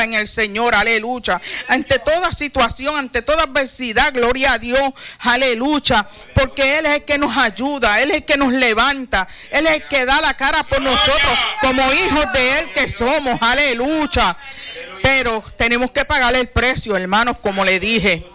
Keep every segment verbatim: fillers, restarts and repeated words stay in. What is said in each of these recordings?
en el Señor, aleluya. Ante toda situación, ante toda adversidad, gloria a Dios, aleluya. Porque Él es el que nos ayuda, Él es el que nos levanta, Él es el que da la cara por nosotros como hijos de Él que somos, aleluya. Pero tenemos que pagarle el precio, hermanos, como le dije.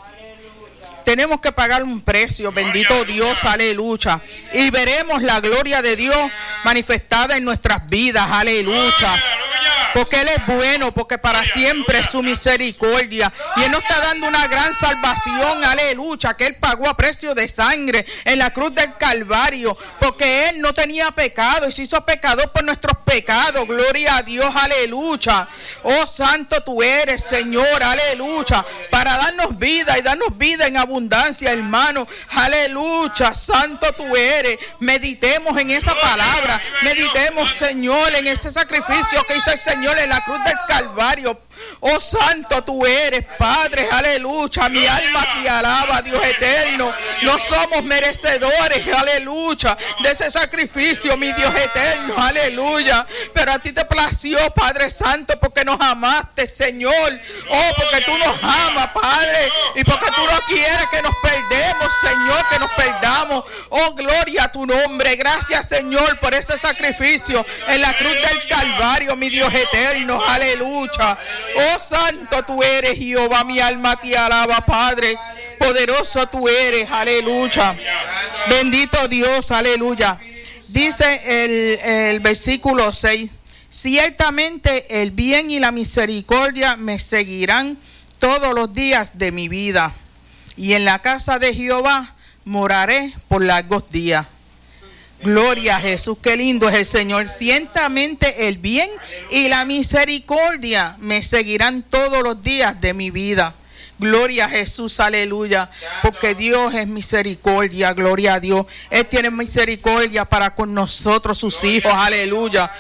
Tenemos que pagar un precio, bendito Dios, aleluya. Y veremos la gloria de Dios manifestada en nuestras vidas, aleluya. Porque Él es bueno, porque para siempre es su misericordia. Y Él nos está dando una gran salvación, aleluya, que Él pagó a precio de sangre en la cruz del Calvario. Porque Él no tenía pecado y se hizo pecador por nuestros pecados, gloria a Dios, aleluya. Oh, santo tú eres, Señor, aleluya, para darnos vida y darnos vida en abundancia, hermano, aleluya. Santo tú eres. Meditemos en esa palabra, meditemos, Señor, en ese sacrificio que hizo el Señor en la cruz del Calvario. Oh, santo tú eres, Padre, aleluya. Mi alma te alaba, Dios eterno. No somos merecedores, aleluya, de ese sacrificio, mi Dios eterno, aleluya. Pero a ti te plació, Padre Santo, porque nos amaste, Señor. Oh, porque tú nos amas, Padre, y porque tú no quieres que nos perdemos, Señor, que nos perdamos. Oh, gloria a tu nombre. Gracias, Señor, por ese sacrificio en la cruz del Calvario, mi Dios eterno, aleluya. Oh, santo tú eres, Jehová, mi alma te alaba, Padre. Poderoso tú eres, aleluya. Bendito Dios, aleluya. Dice el, el versículo seis: ciertamente el bien y la misericordia me seguirán todos los días de mi vida, y en la casa de Jehová moraré por largos días. Gloria a Jesús, qué lindo es el Señor. Ciertamente el bien y la misericordia me seguirán todos los días de mi vida. Gloria a Jesús, aleluya. Porque Dios es misericordia, gloria a Dios. Él tiene misericordia para con nosotros, sus hijos, aleluya.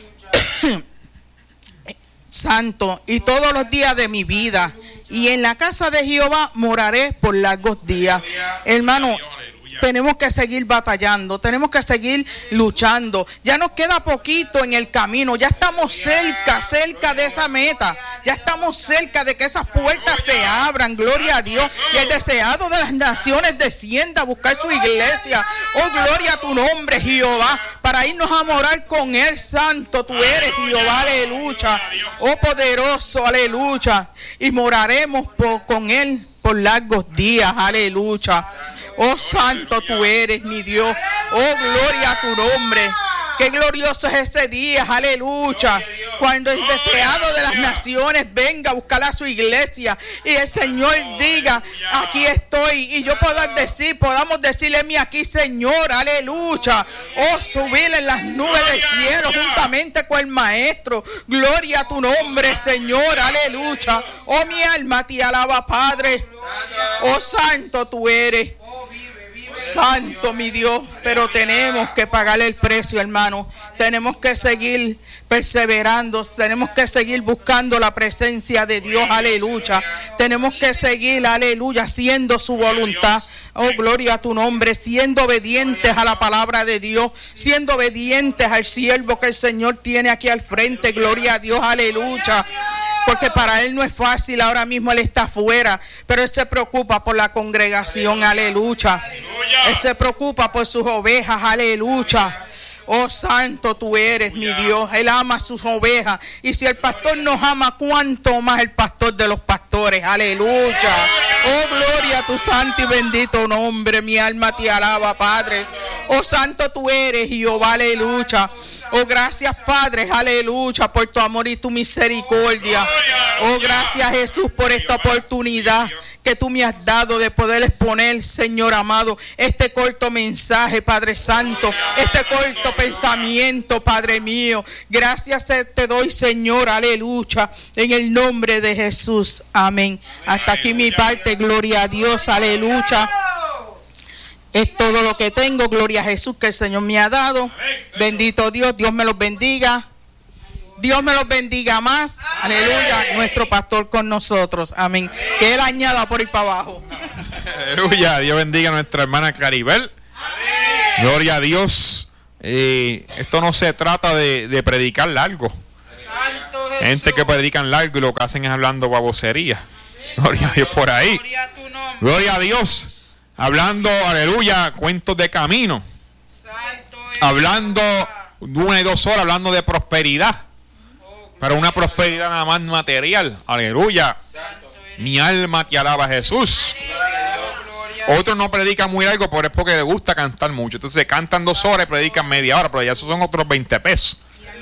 Santo, y todos los días de mi vida. Y en la casa de Jehová moraré por largos días. Hermano, tenemos que seguir batallando, tenemos que seguir luchando. Ya nos queda poquito en el camino, ya estamos cerca, cerca de esa meta. Ya estamos cerca de que esas puertas se abran, gloria a Dios. Y el deseado de las naciones descienda a buscar su iglesia. Oh, gloria a tu nombre, Jehová, para irnos a morar con Él. Santo tú eres, Jehová, aleluya. Oh, poderoso, aleluya. Y moraremos por, con Él por largos días, aleluya. Oh, santo tú eres, mi Dios. Oh, gloria a tu nombre. Qué glorioso es ese día, aleluya. Cuando el deseado de las naciones venga a buscar a su iglesia y el Señor diga, aquí estoy. Y yo puedo decir, podamos decirle, mi aquí, Señor, aleluya. Oh, subir en las nubes del cielo juntamente con el Maestro. Gloria a tu nombre, Señor, aleluya. Oh, mi alma te alaba, Padre. Oh, santo tú eres. Santo mi Dios, pero tenemos que pagar el precio, hermano. Tenemos que seguir perseverando, tenemos que seguir buscando la presencia de Dios, aleluya. Tenemos que seguir, aleluya, haciendo su voluntad. Oh, gloria a tu nombre, siendo obedientes a la palabra de Dios, siendo obedientes al siervo que el Señor tiene aquí al frente, gloria a Dios, aleluya. Porque para Él no es fácil, ahora mismo Él está afuera, pero Él se preocupa por la congregación, aleluya. Él se preocupa por sus ovejas, aleluya. Oh, santo tú eres, mi Dios. Él ama a sus ovejas. Y si el pastor nos ama, ¿cuánto más el pastor de los pastores? Aleluya. Oh, gloria a tu santo y bendito nombre. Mi alma te alaba, Padre. Oh, santo tú eres, Jehová, aleluya. Oh, gracias, Padre, aleluya, por tu amor y tu misericordia. Oh, gracias, Jesús, por esta oportunidad que tú me has dado de poder exponer, Señor amado, este corto mensaje, Padre Santo, este corto pensamiento, Padre mío. Gracias te doy, Señor, aleluya, en el nombre de Jesús, amén. Hasta aquí mi parte, gloria a Dios, aleluya. Es todo lo que tengo, gloria a Jesús que el Señor me ha dado. Bendito Dios, Dios me los bendiga. Dios me los bendiga más. Aleluya, nuestro pastor con nosotros. Amén. Que Él añada por ir para abajo. Aleluya, Dios bendiga a nuestra hermana Claribel. Amén. Gloria a Dios. Eh, esto no se trata de, de predicar largo. Santo Gente que predican largo y lo que hacen es hablando babosería. Gloria a Dios por ahí. Gloria a Dios. Hablando, aleluya, cuentos de camino. Hablando una y dos horas, hablando de prosperidad. Pero una prosperidad nada más material. Aleluya. Mi alma te alaba, Jesús. Otros no predican muy largo, pero es porque les gusta cantar mucho. Entonces cantan dos horas y predican media hora, pero ya esos son otros veinte pesos.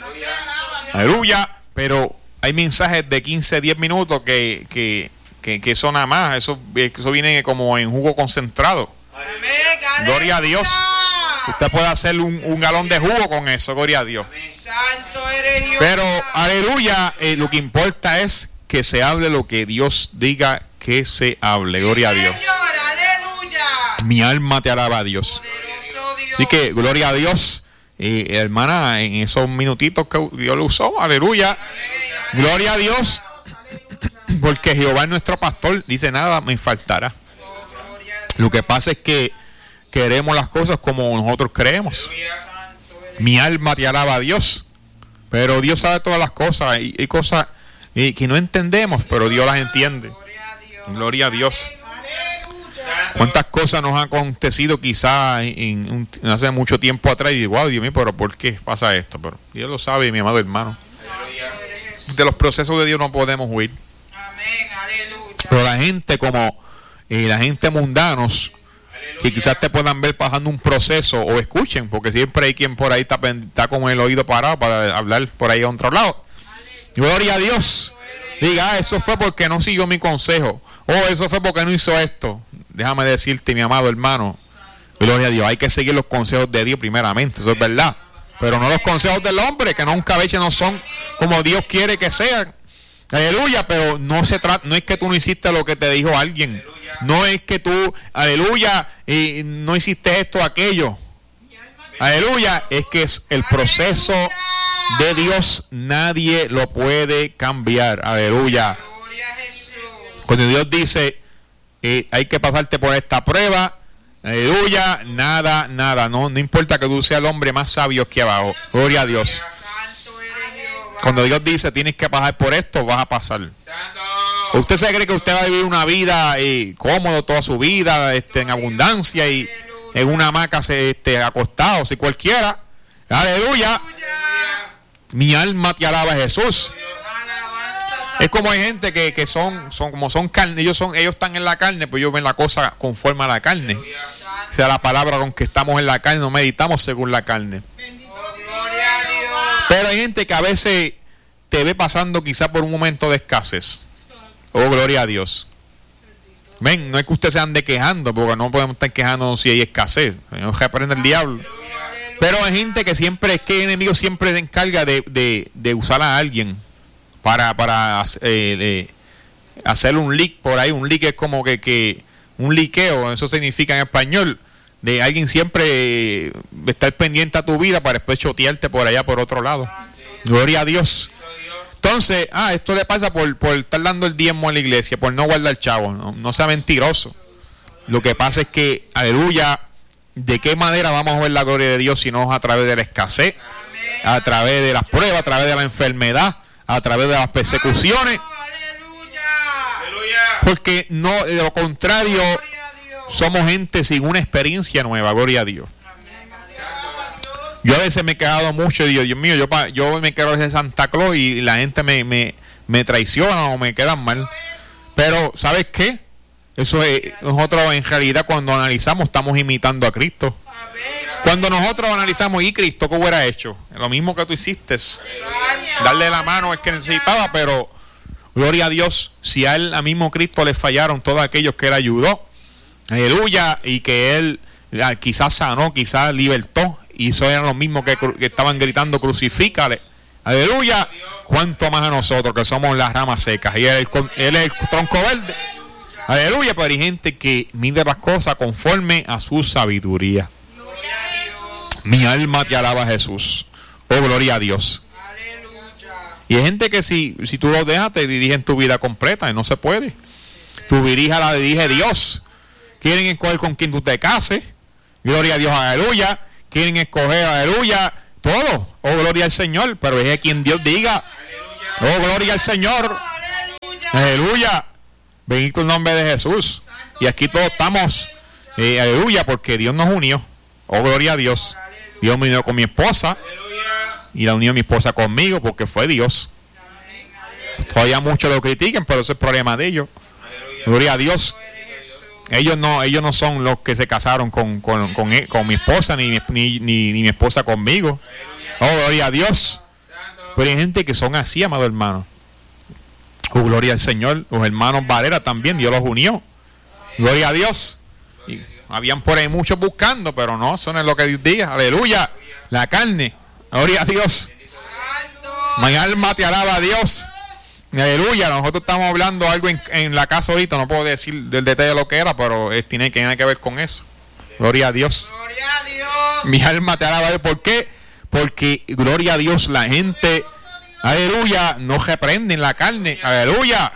Aleluya. Pero hay mensajes de quince, diez minutos que, que, que, que eso nada más. Eso, eso viene como en jugo concentrado. Gloria a Dios. Usted puede hacer un, un galón de jugo con eso, gloria a Dios. Pero, aleluya, eh, lo que importa es que se hable lo que Dios diga que se hable, gloria a Dios. Mi alma te alaba a Dios. Así que, gloria a Dios, eh, hermana, en esos minutitos que Dios lo usó, aleluya. Gloria a Dios, porque Jehová es nuestro pastor, dice nada me faltará. Lo que pasa es que queremos las cosas como nosotros creemos. Mi alma te alaba a Dios. Pero Dios sabe todas las cosas. Hay, hay cosas eh, que no entendemos, pero Dios las entiende. Gloria a Dios. ¿Cuántas cosas nos han acontecido quizás en, en, hace mucho tiempo atrás? Y digo, wow, Dios mío, pero ¿por qué pasa esto? Pero Dios lo sabe, mi amado hermano. De los procesos de Dios no podemos huir. Pero la gente como eh, la gente mundanos, que quizás te puedan ver pasando un proceso o escuchen, porque siempre hay quien por ahí está, está con el oído parado para hablar por ahí a otro lado. Gloria a Dios. Diga, ah, eso fue porque no siguió mi consejo. Oh, eso fue porque no hizo esto. Déjame decirte, mi amado hermano, gloria a Dios, hay que seguir los consejos de Dios primeramente, eso es verdad. Pero no los consejos del hombre, que nunca a veces no son como Dios quiere que sean. Aleluya, pero no se trata, no es que tú no hiciste lo que te dijo alguien. No es que tú, aleluya, y no hiciste esto o aquello. Aleluya, es que es el proceso de Dios, nadie lo puede cambiar. Aleluya. Cuando Dios dice, eh, hay que pasarte por esta prueba, aleluya, nada, nada, no, no importa que tú seas el hombre más sabio que abajo. Gloria a Dios. Cuando Dios dice, tienes que pasar por esto, vas a pasar. ¿Usted se cree que usted va a vivir una vida eh, cómodo toda su vida, este, en abundancia y en una hamaca este, acostado, si cualquiera? Aleluya. Mi alma te alaba, Jesús. Es como hay gente que, que son, son como son carne, ellos son, ellos están en la carne, pues ellos ven la cosa conforme a la carne. O sea, la palabra con que estamos en la carne, no meditamos según la carne. Pero hay gente que a veces te ve pasando quizá por un momento de escasez. Oh, gloria a Dios. Ven, no es que usted se ande quejando, porque no podemos estar quejándonos si hay escasez. No reprende el diablo. Pero hay gente que siempre, es que el enemigo siempre se encarga de, de, de usar a alguien para, para eh, hacer un leak por ahí. Un leak es como que, que un liqueo, eso significa en español, de alguien siempre estar pendiente a tu vida para después chotearte por allá por otro lado. Gloria a Dios. Entonces, ah, esto le pasa por, por estar dando el diezmo a la iglesia, por no guardar chavo. No, no sea mentiroso. Lo que pasa es que, aleluya, ¿de qué manera vamos a ver la gloria de Dios si no es a través de la escasez, a través de las pruebas, a través de la enfermedad, a través de las persecuciones? Porque no, de lo contrario, somos gente sin una experiencia nueva, gloria a Dios. Yo a veces me he quedado mucho y digo, Dios mío, yo, yo me quedo de Santa Claus y la gente me, me, me traiciona o me quedan mal. Pero, ¿sabes qué? Eso es, nosotros en realidad cuando analizamos estamos imitando a Cristo. Cuando nosotros analizamos, ¿y Cristo qué hubiera hecho? Lo mismo que tú hiciste. Darle la mano es que necesitaba, pero gloria a Dios, si a él, a mismo Cristo le fallaron todos aquellos que él ayudó. Aleluya, y que él quizás sanó, quizás libertó. Y eso eran los mismos que, que estaban gritando, crucifícale. Aleluya. Cuánto más a nosotros que somos las ramas secas. Y él, él es el tronco verde. Aleluya. Pero hay gente que mide las cosas conforme a su sabiduría. Mi alma te alaba, Jesús. Oh, gloria a Dios. Y hay gente que si, si tú lo dejas, te dirigen tu vida completa. Y no se puede. Tu dirija la dirige Dios. Quieren escoger con quien tú te cases. Gloria a Dios. Aleluya. Quieren escoger, aleluya, todo, oh gloria al Señor, pero es a quien Dios diga, Oh, gloria al Señor. Aleluya. Bendito el nombre de Jesús. Y aquí todos estamos, eh, aleluya, porque Dios nos unió. Oh, gloria a Dios. Dios me unió con mi esposa. Y la unió mi esposa conmigo porque fue Dios. Todavía muchos lo critiquen, pero ese es el problema de ellos. Gloria a Dios. Ellos no, ellos no son los que se casaron con, con, con, con mi esposa, ni, ni, ni, ni mi esposa conmigo. Oh, gloria a Dios. Pero hay gente que son así, amado hermano. Oh, gloria al Señor. Los hermanos Valera también, Dios los unió. Gloria a Dios. Y habían por ahí muchos buscando, pero no, eso no es lo que Dios diga. Aleluya. La carne. Gloria a Dios. Mi alma te alaba a Dios. Aleluya. Nosotros estamos hablando algo en, en la casa ahorita. No puedo decir del detalle de lo que era, pero es, tiene, tiene que ver con eso. Gloria a Dios. Gloria a Dios. Mi alma te alaba a Dios. ¿Por qué? Porque, gloria a Dios, la gente, aleluya, no reprenden la carne. Aleluya.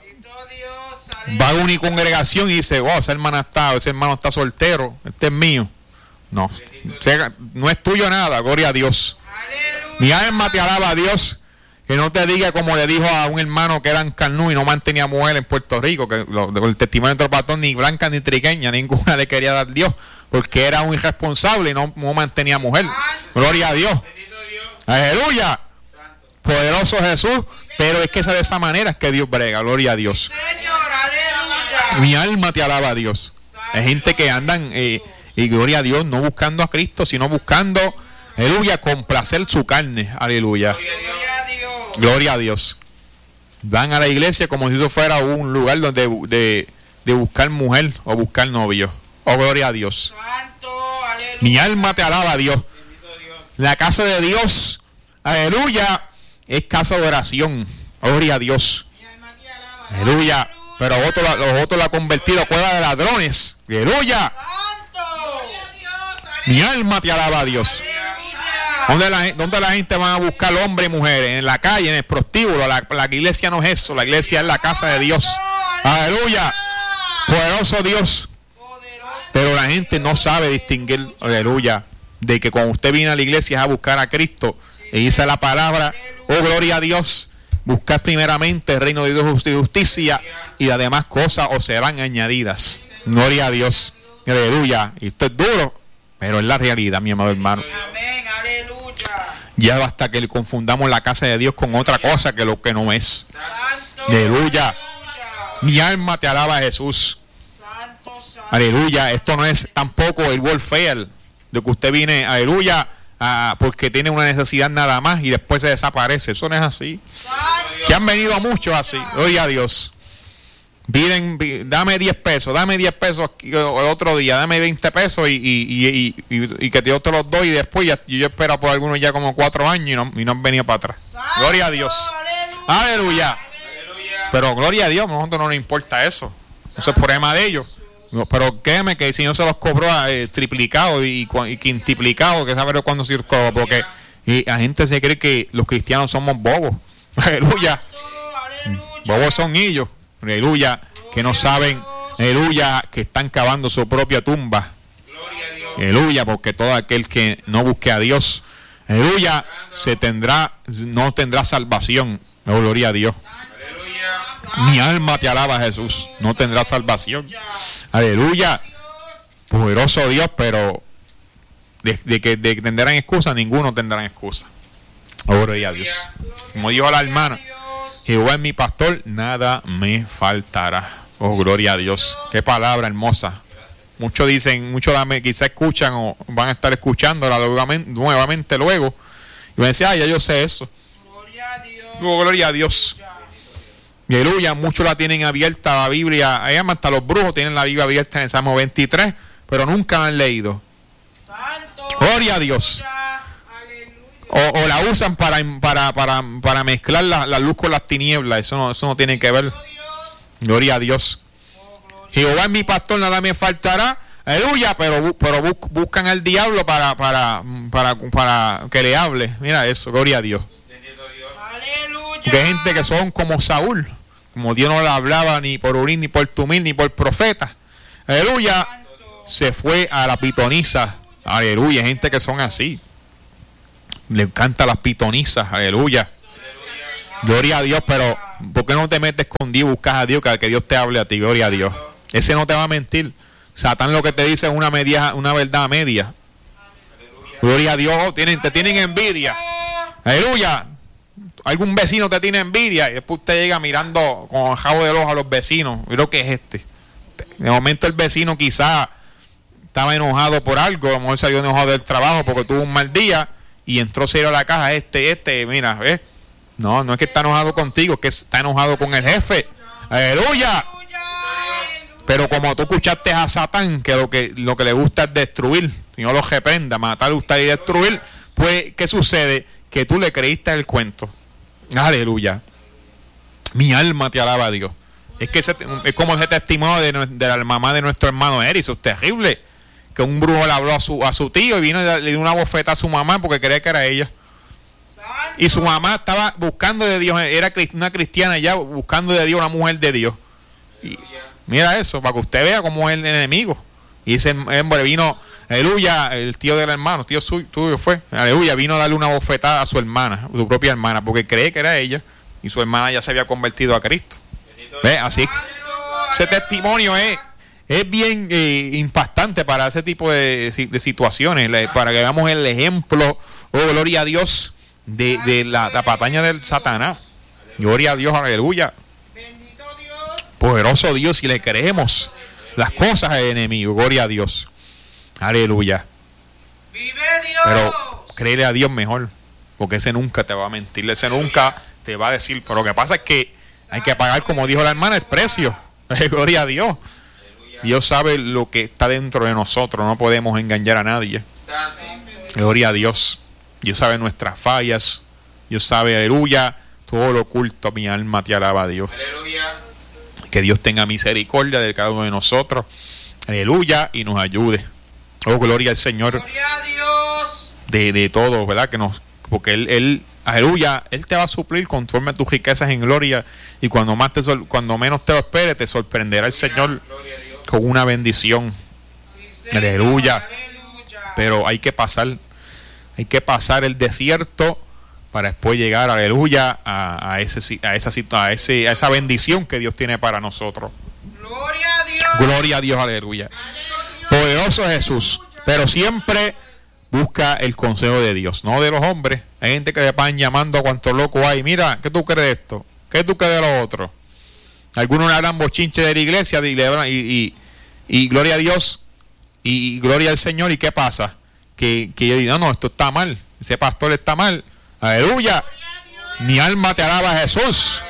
Va a una congregación y dice, oh, esa hermana está, ese hermano está soltero, este es mío. No, no es tuyo nada, gloria a Dios. Mi alma te alaba a Dios. Que no te diga como le dijo a un hermano que era en Carnú y no mantenía mujer en Puerto Rico, que lo, el testimonio de otro pastor, ni blanca ni triqueña, ninguna le quería dar Dios, porque era un irresponsable y no, no mantenía mujer. Gloria a Dios. Aleluya. Poderoso Jesús. Pero es que esa de esa manera es que Dios brega. Gloria a Dios. Mi alma te alaba a Dios. Hay gente que andan, eh, y gloria a Dios, no buscando a Cristo, sino buscando, aleluya, complacer su carne. Aleluya. Gloria a Dios. Van a la iglesia como si eso fuera un lugar donde de, de buscar mujer o buscar novio. Oh, gloria a Dios. Mi alma te alaba a Dios. La casa de Dios, aleluya, es casa de oración. Gloria a Dios. Aleluya. Pero otro, los otros la han convertido a cueva de ladrones. Aleluya. Mi alma te alaba a Dios. ¿Dónde la, ¿Dónde la gente va a buscar hombres y mujeres? En la calle, en el prostíbulo. La, la iglesia no es eso. La iglesia es la casa de Dios. Aleluya. Poderoso Dios. Pero la gente no sabe distinguir, aleluya, de que cuando usted viene a la iglesia es a buscar a Cristo. Y dice la palabra, oh gloria a Dios. Buscar primeramente el reino de Dios y justicia, y las demás cosas os serán añadidas. Gloria a Dios. Aleluya. Y esto es duro, pero es la realidad, mi amado hermano. Amén, aleluya. Ya basta que le confundamos la casa de Dios con otra cosa que lo que no es. Santo, Aleluya. Mi alma te alaba a Jesús. Santo, santo. Aleluya. Esto no es tampoco el warfare de que usted viene, aleluya, a, porque tiene una necesidad nada más y después se desaparece. Eso no es así. Que han venido muchos así. Gloria a Dios. Piden, dame diez pesos, dame diez pesos el otro día, dame veinte pesos y, y, y, y, y que yo te los doy y después ya, yo espero por algunos ya como cuatro años y no, y no han venido para atrás. Gloria a Dios. Aleluya. Aleluya. Pero gloria a Dios, a nosotros no nos importa eso. Eso es problema de ellos. Pero créeme que el Señor se los cobró eh, triplicado y, y quintiplicado, que sabe cuándo se cobró, porque y la gente se cree que los cristianos somos bobos. Aleluya. Bobos son ellos. Aleluya, que no saben, aleluya, que están cavando su propia tumba. Aleluya, porque todo aquel que no busque a Dios, aleluya, se tendrá, no tendrá salvación. Oh, gloria a Dios. Mi alma te alaba, Jesús. No tendrá salvación. Aleluya. Poderoso Dios, pero de, de que de, tendrán excusa, ninguno tendrá excusa. Oh, gloria a Dios. Como dijo la hermana, Jehová es mi pastor, nada me faltará. Oh, gloria a Dios. Qué palabra hermosa. Muchos dicen, muchos quizás escuchan o van a estar escuchándola nuevamente, nuevamente luego. Y van a decir, ah, ya yo sé eso. Gloria a Dios. Oh, gloria a Dios. Aleluya, muchos la tienen abierta la Biblia. Hasta los brujos tienen la Biblia abierta en el Salmo veintitrés, pero nunca la han leído. Santo, gloria a Dios. O, o la usan para, para, para, para mezclar la, la luz con las tinieblas. Eso no, eso no tiene que ver. Gloria a Dios. Jehová es mi pastor, nada me faltará. Aleluya, pero, pero buscan al diablo para, para, para, para que le hable. Mira eso, gloria a Dios. Porque hay gente que son como Saúl, como Dios no le hablaba ni por Urim, ni por Tumil, ni por profeta. Aleluya, se fue a la pitonisa. Aleluya, hay gente que son así. Le encantan las pitonizas, aleluya. Gloria a Dios, pero ¿por qué no te metes con Dios y buscas a Dios, que, que Dios te hable a ti? Gloria a Dios. Ese no te va a mentir. Satán lo que te dice es una media, una verdad media. Gloria a Dios, tienen, te tienen envidia. Aleluya. Algún vecino te tiene envidia y después usted llega mirando con el jabo del ojo a los vecinos. Mira que es este. De momento el vecino quizá estaba enojado por algo, a lo mejor salió enojado del trabajo porque tuvo un mal día y entró serio a la caja. Este, este, mira, ¿ves? No, no es que está enojado contigo, es que está enojado con el jefe. Aleluya. Pero como tú escuchaste a Satán, que lo que lo que le gusta es destruir, y no lo reprenda, matar, gustar y destruir, pues, ¿qué sucede? Que tú le creíste el cuento. Aleluya. Mi alma te alaba a Dios. Es que ese, es como ese testimonio de, de la mamá de nuestro hermano Eri, eso es terrible. Que un brujo le habló a su, a su tío y vino y le dio una bofeta a su mamá porque creía que era ella. Y su mamá estaba buscando de Dios, era una cristiana ya, buscando de Dios, una mujer de Dios. Y mira eso, para que usted vea cómo es el enemigo. Y ese hombre vino, aleluya, el tío del hermano, tío suyo, tuyo fue, aleluya, vino a darle una bofetada a su hermana, a su propia hermana, porque cree que era ella, y su hermana ya se había convertido a Cristo. ¿Ve? Así, ese testimonio es, es bien eh, impactante para ese tipo de, de situaciones, para que veamos el ejemplo, oh gloria a Dios, de, de la, la pataña del Satanás. Gloria a Dios, aleluya. Poderoso Dios, si le creemos las cosas del enemigo, gloria a Dios. Aleluya. Pero créele a Dios mejor, porque ese nunca te va a mentir, ese nunca te va a decir. Pero lo que pasa es que hay que pagar, como dijo la hermana, el precio. Gloria a Dios. Dios sabe lo que está dentro de nosotros, no podemos engañar a nadie. Gloria a Dios. Dios sabe nuestras fallas, Dios sabe, aleluya, todo lo oculto. Mi alma te alaba a Dios. Aleluya. Que Dios tenga misericordia de cada uno de nosotros, aleluya, y nos ayude. Oh, gloria al Señor. Gloria a Dios. De, de todo, ¿verdad? Que nos, porque Él, Él, aleluya, Él te va a suplir conforme a tus riquezas en gloria. Y cuando más te cuando menos te lo esperes, te sorprenderá el Señor con una bendición. Sí, aleluya. Aleluya. Pero hay que pasar, hay que pasar el desierto para después llegar, aleluya, a, a, ese, a, esa, a, ese, a esa bendición que Dios tiene para nosotros. Gloria a Dios. Gloria a Dios, aleluya. Poderoso Jesús. Pero siempre busca el consejo de Dios, no de los hombres. Hay gente que le van llamando a cuanto loco hay. Mira, ¿qué tú crees de esto? ¿Qué tú crees de lo otro? Algunos le harán bochinche de la iglesia y, y, y, y gloria a Dios y, y gloria al Señor. ¿Y qué pasa? Que, que yo digo, no, no, esto está mal. Ese pastor está mal. Aleluya. Mi alma te alaba, Jesús.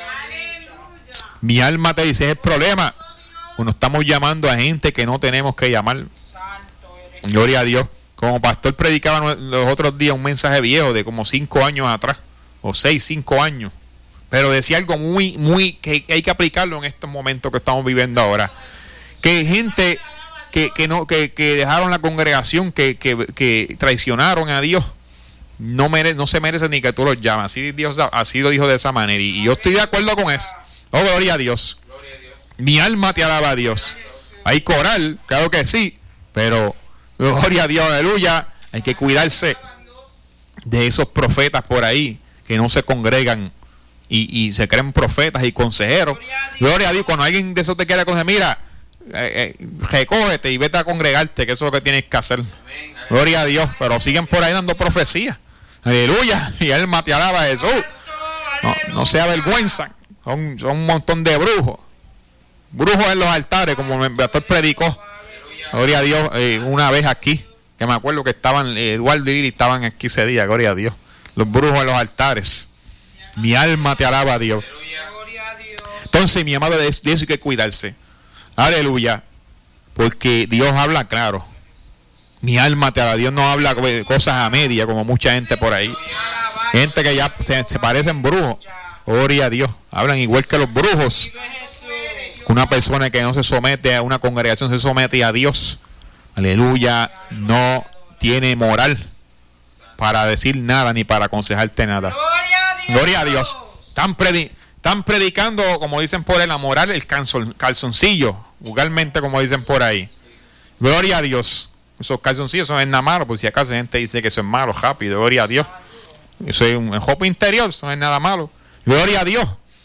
Mi alma te dice, es el problema. Cuando estamos llamando a gente que no tenemos que llamar. Gloria a Dios. Como pastor predicaba los otros días un mensaje viejo de como cinco años atrás. O seis, cinco años. Pero decía algo muy, muy, que hay que aplicarlo en estos momentos que estamos viviendo ahora. Que gente que, que no, que, que dejaron la congregación, que, que, que traicionaron a Dios. No, mere, no se merece ni que tú los llames. Así Dios así lo dijo de esa manera. Y, y yo estoy de acuerdo con eso. Oh, gloria a Dios. Gloria a Dios. Mi alma te alaba a Dios. Hay coral, claro que sí. Pero, gloria a Dios, aleluya. Hay que cuidarse de esos profetas por ahí que no se congregan y, y se creen profetas y consejeros. Gloria a Dios. Gloria a Dios. Cuando alguien de eso te quiere aconsejar, mira, eh, eh, recógete y vete a congregarte, que eso es lo que tienes que hacer. Amén. Gloria a Dios. Pero siguen por ahí dando profecías. Aleluya. Y alma te alaba a Jesús. No, no se avergüenzan. Son, son un montón de brujos. Brujos en los altares, como el pastor predicó. Gloria a Dios. Eh, una vez aquí, que me acuerdo que estaban, eh, Eduardo y Lili estaban aquí ese día. Gloria a Dios. Los brujos en los altares. Mi alma te alaba a Dios. Entonces, mi amado, de eso hay que cuidarse. Aleluya. Porque Dios habla claro. Mi alma te alaba. Dios no habla cosas a media como mucha gente por ahí. Gente que ya se, se parecen brujos. Gloria a Dios. Hablan igual que los brujos. Una persona que no se somete a una congregación, se somete a Dios. Aleluya. No tiene moral para decir nada ni para aconsejarte nada. Gloria a Dios. Están, predi están predicando, como dicen por ahí, la moral, el calzon calzoncillo. Vulgarmente, como dicen por ahí. Gloria a Dios. Esos calzoncillos son en nada malo, por si acaso gente dice que eso es malo, rápido, gloria a Dios. Eso es un jopo interior, eso no es nada malo. Gloria a Dios.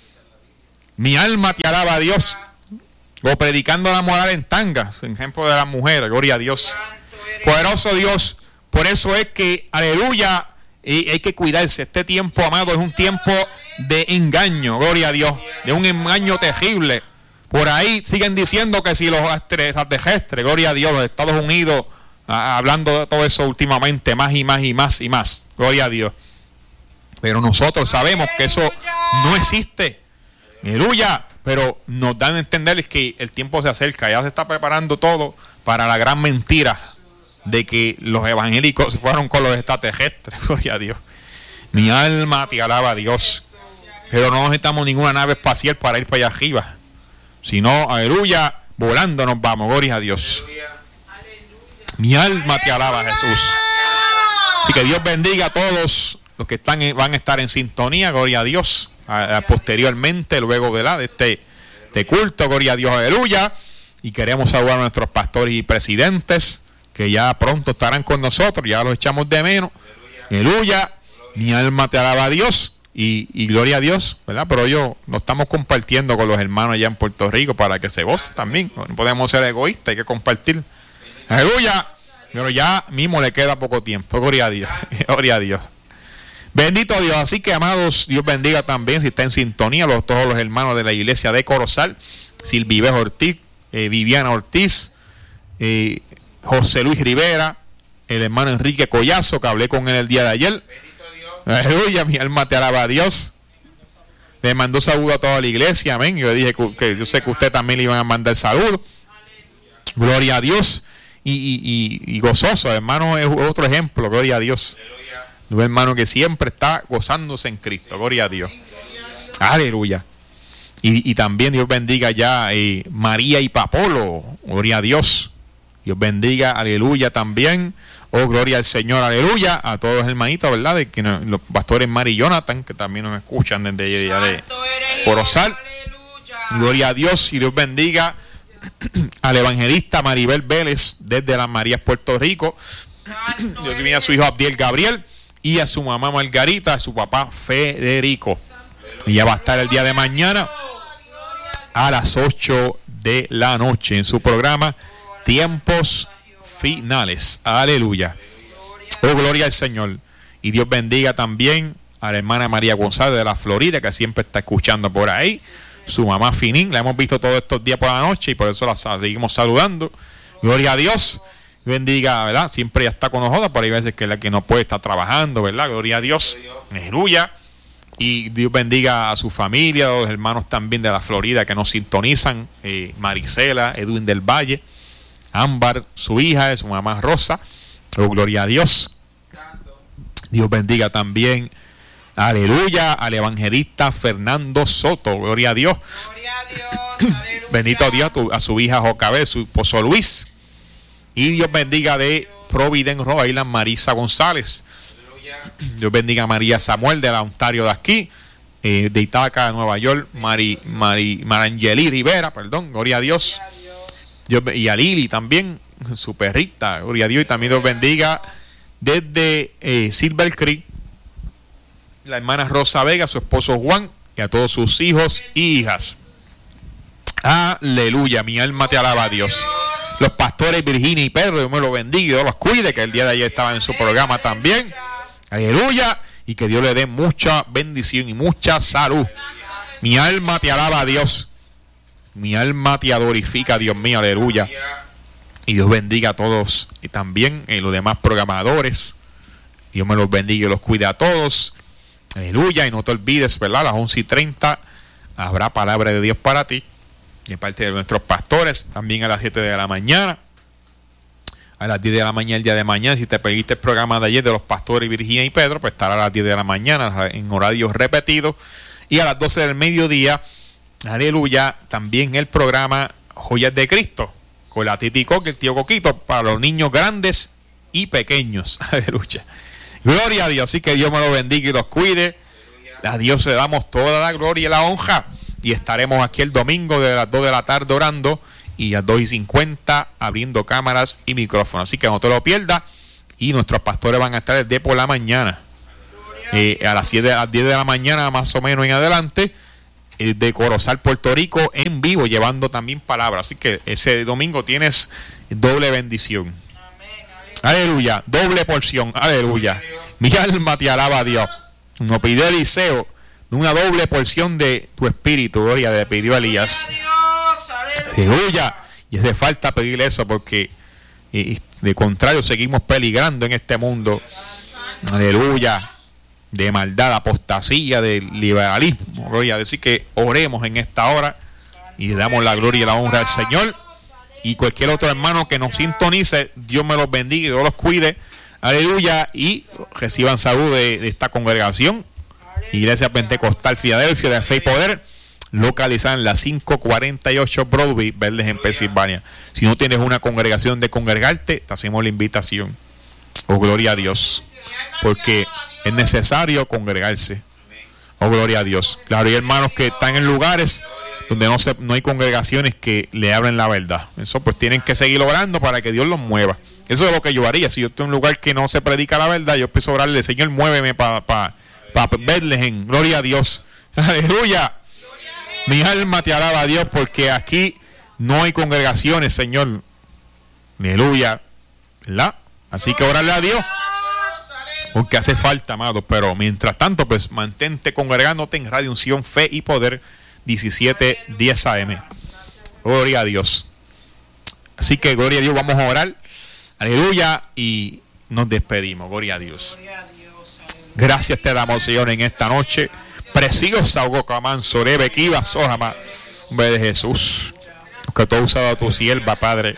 Mi alma te alaba a Dios. O predicando la moral en tanga, ejemplo de las mujeres, gloria a Dios. Poderoso Dios. Por eso es que, aleluya, y hay que cuidarse. Este tiempo, amado, es un tiempo de engaño, gloria a Dios. De un engaño terrible. Por ahí siguen diciendo que si los extraterrestres, gloria a Dios, los Estados Unidos, ah, hablando de todo eso últimamente, más y más y más y más, gloria a Dios. Pero nosotros sabemos que eso no existe. Aleluya. Pero nos dan a entender que el tiempo se acerca, ya se está preparando todo para la gran mentira de que los evangélicos fueron con los extraterrestres, gloria a Dios. Mi alma te alaba a Dios, pero no necesitamos ninguna nave espacial para ir para allá arriba, sino, aleluya, volando nos vamos, gloria a Dios. Mi alma te alaba, Jesús. Así que Dios bendiga a todos los que están van a estar en sintonía, gloria a Dios. A, a, posteriormente, luego ¿verdad? de este de culto, gloria a Dios, aleluya. Y queremos saludar a nuestros pastores y presidentes que ya pronto estarán con nosotros, ya los echamos de menos, aleluya. Mi alma te alaba a Dios y, y gloria a Dios, ¿verdad? Pero yo lo estamos compartiendo con los hermanos allá en Puerto Rico para que se goce también. No podemos ser egoístas, hay que compartir, aleluya. Pero ya mismo le queda poco tiempo, gloria a Dios, gloria a Dios. Bendito Dios. Así que, amados, Dios bendiga también, si está en sintonía, los, todos los hermanos de la iglesia de Corozal, Silvives Ortiz, eh, Viviana Ortiz, eh, José Luis Rivera, el hermano Enrique Collazo, que hablé con él el día de ayer. Aleluya, mi alma te alaba a Dios. Le mandó saludo a toda la iglesia, amén. Yo le dije que, que yo sé que usted también le iban a mandar saludos. Gloria a Dios. Y, y, y, y gozoso, hermano, es otro ejemplo, gloria a Dios. Un hermano que siempre está gozándose en Cristo, gloria a Dios. Aleluya. Y, y también Dios bendiga ya eh, María y Papolo, gloria a Dios. Dios bendiga, aleluya también. Oh, gloria al Señor, aleluya. A todos los hermanitos, ¿verdad? De que no, los pastores Mari y Jonathan, que también nos escuchan desde allá de Corozal. Gloria a Dios y Dios bendiga al evangelista Maribel Vélez desde las Marías, Puerto Rico. Dios bendiga a su hijo Abdiel Gabriel y a su mamá Margarita, a su papá Federico. Y ya va a estar el día de mañana a las ocho de la noche en su programa Tiempos Finales. Aleluya. Oh, gloria al Señor. Y Dios bendiga también a la hermana María González de la Florida, que siempre está escuchando por ahí. Su mamá Finín, la hemos visto todos estos días por la noche y por eso la seguimos saludando. Gloria a Dios. Bendiga, ¿verdad? Siempre ya está con nosotros, pero hay veces que la que no puede estar trabajando, ¿verdad? Gloria a Dios. Aleluya. Y Dios bendiga a su familia, a los hermanos también de la Florida que nos sintonizan. Eh, Marisela, Edwin del Valle, Ámbar, su hija, su mamá Rosa. Oh, gloria a Dios. Dios bendiga también, aleluya, al evangelista Fernando Soto. Gloria a Dios. Gloria a Dios. Bendito Dios a, tu, a su hija Jocabel, su esposo Luis. Y Dios bendiga de Providence, Rhode Island, Marisa González. Dios bendiga a María Samuel de la Ontario de aquí, eh, de Itaca, de Nueva York, Mari, Mari, Marangeli Rivera, perdón, gloria a Dios. Dios. Y a Lili también, su perrita, gloria a Dios. Y también Dios bendiga desde eh, Silver Creek, la hermana Rosa Vega, su esposo Juan, y a todos sus hijos y hijas. Aleluya, mi alma te alaba a Dios. Los pastores Virginia y Pedro, Dios me los bendiga y Dios los cuide, que el día de ayer estaban en su programa también. Aleluya. Y que Dios le dé mucha bendición y mucha salud. Mi alma te alaba a Dios. Mi alma te glorifica, Dios mío. Aleluya. Y Dios bendiga a todos. Y también a los demás programadores. Dios me los bendiga y los cuide a todos. Aleluya. Y no te olvides, ¿verdad? A las once y treinta habrá palabra de Dios para ti. De parte de nuestros pastores. También a las siete de la mañana. A las diez de la mañana el día de mañana, si te pediste el programa de ayer de los pastores Virginia y Pedro, pues estará a las diez de la mañana en horarios repetidos. Y a las doce del mediodía, aleluya, también el programa Joyas de Cristo, con la Titi Coque, el tío Coquito, para los niños grandes y pequeños. Aleluya. Gloria a Dios, así que Dios me lo bendiga y los cuide. A Dios le damos toda la gloria y la honra. Y estaremos aquí el domingo de las dos de la tarde orando. Y a las dos y cincuenta abriendo cámaras y micrófonos. Así que no te lo pierdas. Y nuestros pastores van a estar desde por la mañana. eh, a las siete, a las diez de la mañana más o menos en adelante, eh, de Corozal, Puerto Rico, en vivo, llevando también palabras. Así que ese domingo tienes doble bendición. Aleluya, doble porción, aleluya. Mi alma te alaba a Dios. Nos pidió Eliseo una doble porción de tu espíritu, gloria, le pidió a Elías. Aleluya. Y hace falta pedirle eso porque y, de contrario seguimos peligrando en este mundo. Aleluya. De maldad, apostasía, de liberalismo. Gloria. Así que oremos en esta hora y le damos la gloria y la honra al Señor. Y cualquier otro hermano que nos sintonice, Dios me los bendiga y Dios los cuide. Aleluya. Y reciban salud de, de esta congregación. Iglesia Pentecostal Filadelfia de Fe y Poder, localizada en la quinientos cuarenta y ocho Broadway, Verdes, en Pensilvania. Si no tienes una congregación de congregarte, te hacemos la invitación. Oh, gloria a Dios. Porque es necesario congregarse. Oh, gloria a Dios. Claro, hay hermanos que están en lugares donde no, se, no hay congregaciones que le hablen la verdad. Eso pues tienen que seguir orando para que Dios los mueva. Eso es lo que yo haría. Si yo estoy en un lugar que no se predica la verdad, yo empiezo a orarle, Señor, muéveme para pa, pa verles en gloria a Dios. Aleluya. Mi alma te alaba a Dios porque aquí no hay congregaciones, Señor. Aleluya. ¿Verdad? Así que orarle a Dios. Porque hace falta, amado. Pero mientras tanto, pues mantente congregándote en Radio Unción, Fe y Poder, diecisiete diez A M. Gloria a Dios. Así que gloria a Dios, vamos a orar. Aleluya. Y nos despedimos. Gloria a Dios. Gracias te damos, Señor, en esta noche. Preciosa Ogocaman, Sorebe, Kiva, Sojama, hombre de Jesús, que tú has usado a tu sierva, Padre,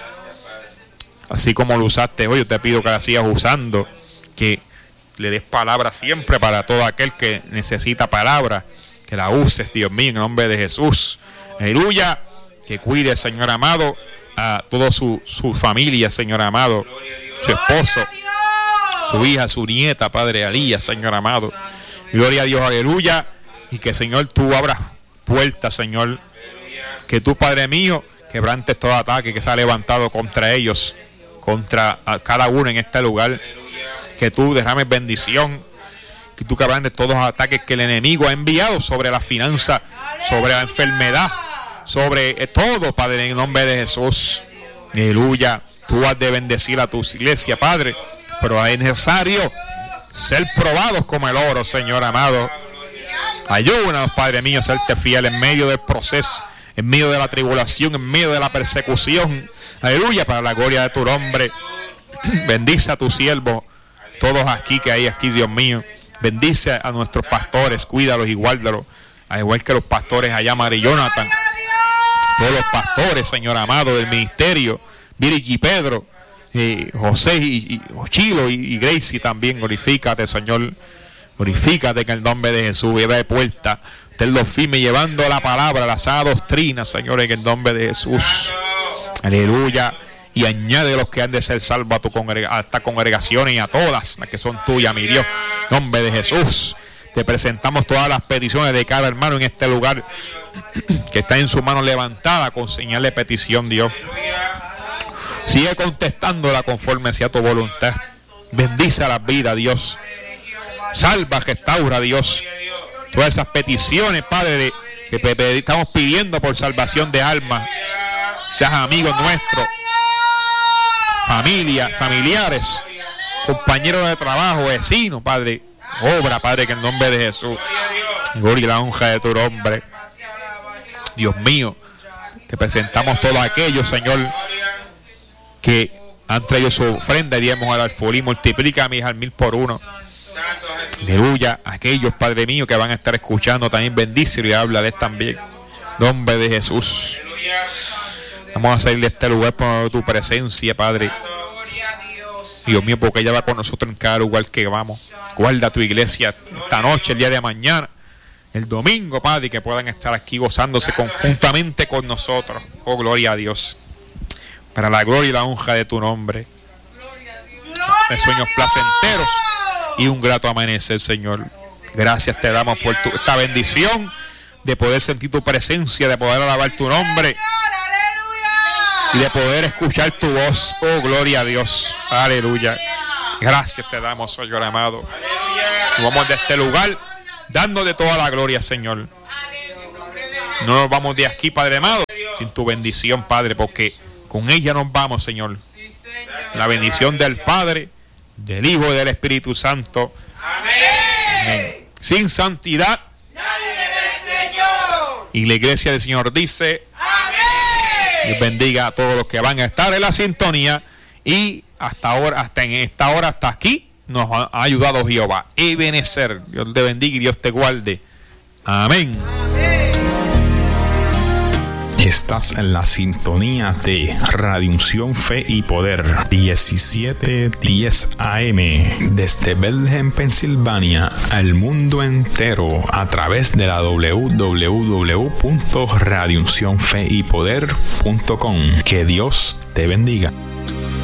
así como lo usaste hoy. Yo te pido que la sigas usando, que le des palabra siempre para todo aquel que necesita palabra, que la uses, Dios mío, en el nombre de Jesús. Aleluya. Que cuide, Señor amado, a toda su, su familia, Señor amado, su esposo, su hija, su nieta, Padre Alía, Señor amado. Gloria a Dios, aleluya. Y que, Señor, tú abras puertas, Señor. Que tú, Padre mío, quebrantes todo ataque que se ha levantado contra ellos, contra cada uno en este lugar. Que tú derrames bendición. Que tú quebrantes todos los ataques que el enemigo ha enviado sobre la finanza, sobre la enfermedad, sobre todo, Padre, en el nombre de Jesús. Aleluya. Tú has de bendecir a tu iglesia, Padre. Pero es necesario ser probados como el oro, Señor amado. Ayúdanos, Padre mío, a serte fiel en medio del proceso, en medio de la tribulación, en medio de la persecución. Aleluya, para la gloria de tu nombre. Bendice a tu siervo, todos aquí que hay aquí, Dios mío. Bendice a nuestros pastores, cuídalos y guárdalos, al igual que los pastores allá, Mari Jonathan. Todos los pastores, Señor amado, del ministerio, Virigi y Pedro, eh, José y, y Chilo y, y Gracie también. Glorifícate, Señor. Glorifícate en el nombre de Jesús. Lleva de puerta, ten los firmes llevando la palabra, la sana doctrina, Señor, en el nombre de Jesús. Aleluya. Y añade los que han de ser salvos a tu congrega, a esta congregación y a todas las que son tuyas, mi Dios. En nombre de Jesús. Te presentamos todas las peticiones de cada hermano en este lugar que está en su mano levantada con señal de petición, Dios. Sigue contestándola conforme sea tu voluntad. Bendice a las vidas, Dios. Salva, restaura, Dios. Todas esas peticiones, Padre, de, que de, estamos pidiendo por salvación de almas. Seas amigos nuestros, familia, familiares, compañeros de trabajo, vecinos, Padre. Obra, Padre, que en nombre de Jesús. Gloria y la honra de tu nombre. Dios mío, te presentamos todos aquellos, Señor, que han traído su ofrenda y diezmos al alfolí. Multiplica mis al mil por uno. Aleluya. Aquellos, Padre mío, que van a estar escuchando también, bendícelo y háblales también. Nombre de Jesús. Vamos a salir de este lugar por tu presencia, Padre. Dios mío, porque ella va con nosotros en cada lugar que vamos. Guarda tu iglesia esta noche, el día de mañana, el domingo, Padre, que puedan estar aquí gozándose conjuntamente con nosotros. Oh, gloria a Dios. Para la gloria y la honra de tu nombre. De sueños placenteros y un grato amanecer, Señor. Gracias te damos por tu, esta bendición de poder sentir tu presencia, de poder alabar tu nombre y de poder escuchar tu voz. Oh, gloria a Dios. Aleluya. Gracias te damos, Señor amado. Nos vamos de este lugar dándote toda la gloria, Señor. No nos vamos de aquí, Padre amado, sin tu bendición, Padre, porque con ella nos vamos, Señor. La bendición del Padre, del Hijo y del Espíritu Santo. Amén. Sin santidad nadie verá al Señor. Y la iglesia del Señor dice: amén. Dios bendiga a todos los que van a estar en la sintonía. Y hasta ahora, hasta en esta hora, hasta aquí, nos ha ayudado Jehová. Ebenezer. Dios te bendiga y Dios te guarde. Amén. Estás en la sintonía de Radio Unción, Fe y Poder, diecisiete diez A M, desde Bethlehem, Pensilvania, al mundo entero, a través de la doble u doble u doble u punto radio unción fe y poder punto com. Que Dios te bendiga.